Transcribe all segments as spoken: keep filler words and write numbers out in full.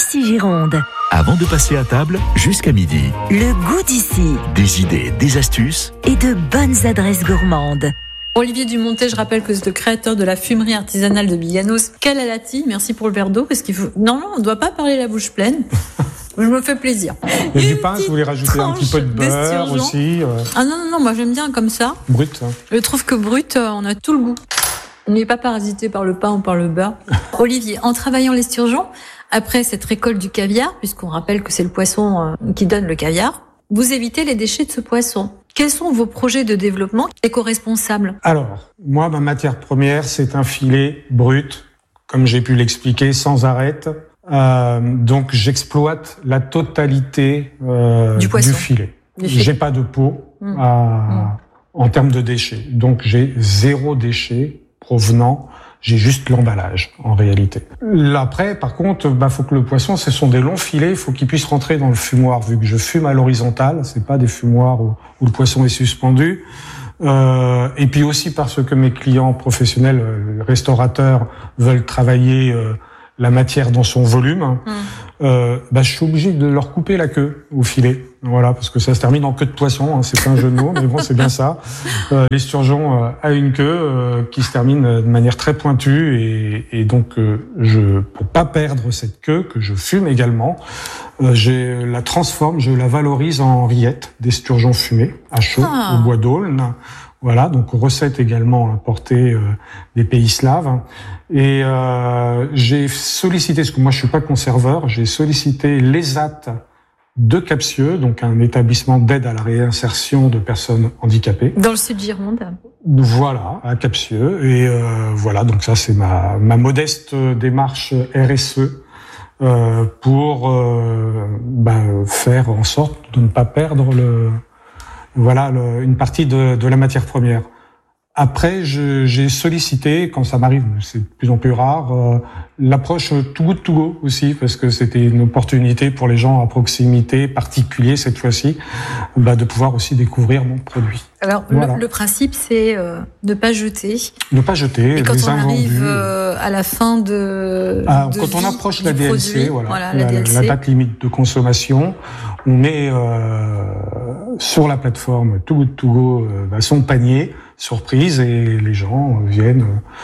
Ici Gironde. Avant de passer à table, jusqu'à midi. Le goût d'ici. Des idées, des astuces. Et de bonnes adresses gourmandes. Olivier Dumontet, je rappelle que c'est le créateur de la fumerie artisanale de Biganos. Calalati, merci pour le verre d'eau, parce qu'il faut... Non, non, on ne doit pas parler la bouche pleine. Je me fais plaisir. Il y a du pain, si vous voulez rajouter un petit peu de beurre aussi. Euh... Ah non, non, non, moi j'aime bien comme ça. Brut. Hein. Je trouve que brut, on a tout le goût. On n'est pas parasité par le pain ou par le beurre. Olivier, en travaillant l'esturgeon, après cette récolte du caviar, puisqu'on rappelle que c'est le poisson qui donne le caviar, vous évitez les déchets de ce poisson. Quels sont vos projets de développement éco-responsables ? Alors, moi, ma matière première, c'est un filet brut, comme j'ai pu l'expliquer, sans arête. Euh, donc, j'exploite la totalité euh, du, du filet. Du j'ai pas de peau mmh. à, mmh. en termes de déchets. Donc, j'ai zéro déchet provenant. J'ai juste l'emballage, en réalité. Là, après, par contre, bah, faut que le poisson, ce sont des longs filets, il faut qu'il puisse rentrer dans le fumoir, vu que je fume à l'horizontale, c'est pas des fumoirs où, où le poisson est suspendu. Euh, et puis aussi parce que mes clients professionnels, euh, restaurateurs, veulent travailler euh, la matière dans son volume, mmh. euh, bah, je suis obligé de leur couper la queue au filet. Voilà, parce que ça se termine en queue de poisson, hein, c'est pas un jeu de mots, mais bon, c'est bien ça. Euh, l'esturgeon euh, a une queue euh, qui se termine de manière très pointue, et, et donc euh, je, pour pas perdre cette queue que je fume également, euh, je la transforme, je la valorise en rillettes d'esturgeon fumé à chaud ah. au bois d'aulne. Voilà, donc recette également importée euh, des pays slaves. Et euh, j'ai sollicité, parce que moi je suis pas conserveur, j'ai sollicité l'E S A T de Capsieux, donc un établissement d'aide à la réinsertion de personnes handicapées. Dans le sud Gironde. Voilà, à Capsieux. Et euh, voilà, donc ça c'est ma, ma modeste démarche R S E euh, pour euh, ben, faire en sorte de ne pas perdre le, voilà, le, une partie de, de la matière première. Après, je, j'ai sollicité, quand ça m'arrive, c'est de plus en plus rare, euh, l'approche Too Good To Go aussi, parce que c'était une opportunité pour les gens à proximité, particulier cette fois-ci, bah, de pouvoir aussi découvrir mon produit. Alors, voilà. le, le principe, c'est euh, ne pas jeter. Ne pas jeter. Et quand les on invendus. arrive euh, à la fin de, ah, de quand on approche la D L C, produit, voilà, voilà, la, la, D L C. la date limite de consommation, on met euh, sur la plateforme Too Good To Go euh, bah, son panier. Surprise, et les gens viennent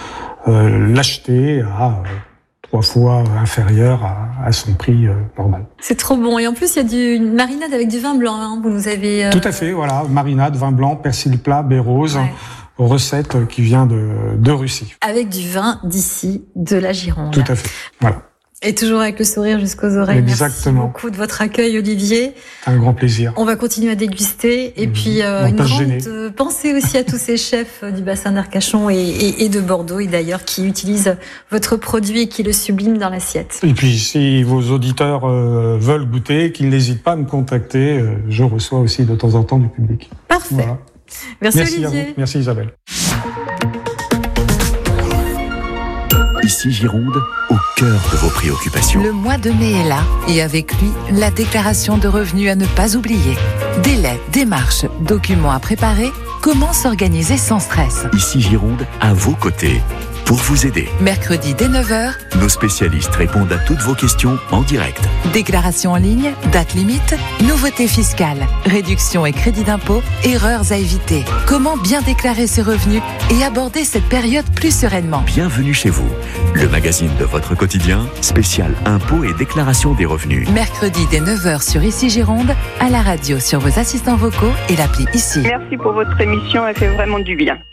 euh, l'acheter à euh, trois fois inférieur à, à son prix euh, normal. C'est trop bon. Et en plus, il y a du, une marinade avec du vin blanc. Hein, vous nous avez. Euh... Tout à fait, voilà, marinade, vin blanc, persil plat, baie rose, ouais. Recette qui vient de, de Russie. Avec du vin d'ici, de la Gironde. Tout à fait, voilà. Et toujours avec le sourire jusqu'aux oreilles. Exactement. Merci beaucoup de votre accueil, Olivier. Un grand plaisir. On va continuer à déguster. Et mmh. puis, euh, une grande gêner. pensée aussi à tous ces chefs du bassin d'Arcachon et, et, et de Bordeaux, et d'ailleurs, qui utilisent votre produit et qui le subliment dans l'assiette. Et puis, si vos auditeurs euh, veulent goûter, qu'ils n'hésitent pas à me contacter. Euh, je reçois aussi de temps en temps du public. Parfait. Voilà. Merci, Merci Olivier. À vous. Merci Isabelle. Ici Gironde, au cœur de vos préoccupations. Le mois de mai est là, et avec lui, la déclaration de revenus à ne pas oublier. Délais, démarches, documents à préparer, comment s'organiser sans stress. Ici Gironde, à vos côtés, pour vous aider. Mercredi dès neuf heures, nos spécialistes répondent à toutes vos questions en direct. Déclaration en ligne, date limite, nouveautés fiscales, réduction et crédit d'impôt, erreurs à éviter. Comment bien déclarer ses revenus et aborder cette période plus sereinement. Bienvenue chez vous, le magazine de votre quotidien, spécial impôts et déclaration des revenus. Mercredi dès neuf heures sur Ici Gironde, à la radio sur vos assistants vocaux et l'appli Ici. Merci pour votre émission, elle fait vraiment du bien.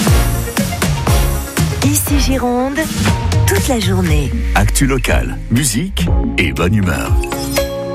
Ici Gironde, toute la journée. Actu locale, musique et bonne humeur.